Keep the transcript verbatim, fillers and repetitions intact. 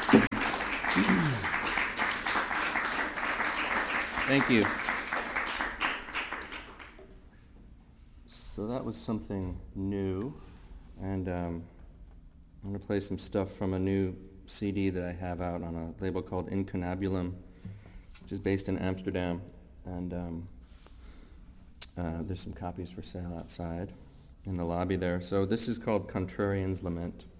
Thank you. So that was something new, and um, I'm going to play some stuff from a new C D that I have out on a label called Incunabulum, which is based in Amsterdam, and um, uh, there's some copies for sale outside in the lobby there. So this is called Contrarian's Lament.